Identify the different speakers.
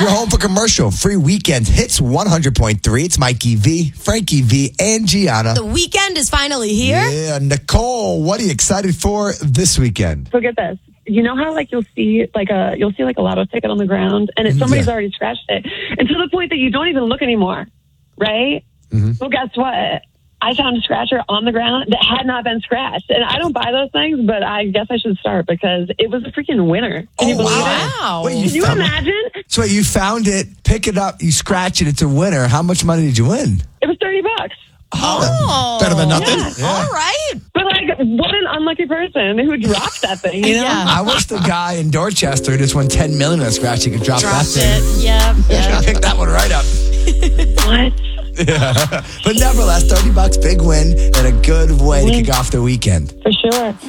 Speaker 1: You're home for commercial free weekend hits 100.3. It's Mikey V, Frankie V, and Gianna.
Speaker 2: The weekend is finally here.
Speaker 1: Yeah, Nicole, what are you excited for this weekend?
Speaker 3: So get this. You know how you'll see a lotto ticket on the ground and somebody's already scratched it, and to the point that you don't even look anymore, right? Mm-hmm. Well, guess what? I found a scratcher on the ground that had not been scratched. And I don't buy those things, but I guess I should start because it was a freaking winner. Can you believe it?
Speaker 2: Wow.
Speaker 1: Wait,
Speaker 3: Can you imagine?
Speaker 1: So you found it, pick it up, you scratch it, it's a winner. How much money did you win?
Speaker 3: It was $30.
Speaker 2: Oh.
Speaker 1: Better than nothing.
Speaker 3: Yeah.
Speaker 2: All right.
Speaker 3: But what an unlucky person who dropped that thing, you know?
Speaker 2: Yeah.
Speaker 1: I wish the guy in Dorchester just won $10 million on a scratch. He could drop that thing.
Speaker 2: Yep.
Speaker 1: Pick that one right up.
Speaker 3: What?
Speaker 1: Yeah. But nevertheless, $30, big win, and a good way to kick off the weekend.
Speaker 3: For sure.